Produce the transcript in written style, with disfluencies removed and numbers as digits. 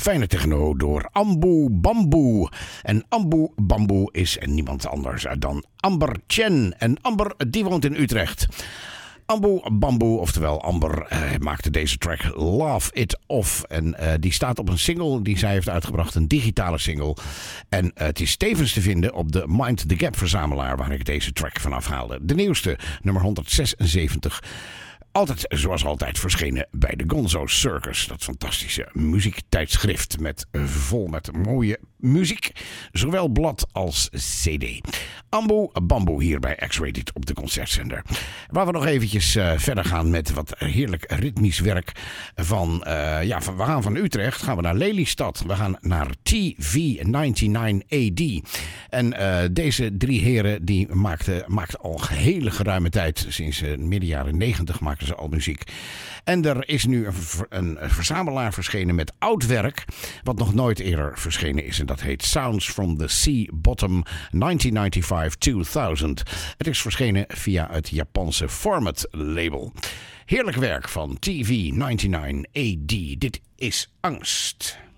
fijne techno door Ambu Bamboe. En Ambu Bamboe is niemand anders dan Amber Chen. En Amber, die woont in Utrecht. Ambu Bamboe, oftewel Amber, maakte deze track Laugh It Off. En die staat op een single die zij heeft uitgebracht, een digitale single. En het is tevens te vinden op de Mind the Gap verzamelaar, waar ik deze track vanaf haalde. De nieuwste, nummer 176. Altijd, zoals altijd, verschenen bij de Gonzo Circus. Dat fantastische muziektijdschrift vol met mooie muziek. Zowel blad als cd. Ambu Bamboe hier bij X-Rated op de Concertzender. Waar we nog eventjes verder gaan met wat heerlijk ritmisch werk. We gaan van Utrecht gaan we naar Lelystad. We gaan naar TV99AD. En deze drie heren die maakten al hele geruime tijd. Sinds midden jaren 90 maakten ze al muziek. En er is nu een verzamelaar verschenen met oud werk. Wat nog nooit eerder verschenen is. En dat heet Sounds from the Sea Bottom 1995-2000. Het is verschenen via het Japanse Format label. Heerlijk werk van TV99AD. Dit is Angst.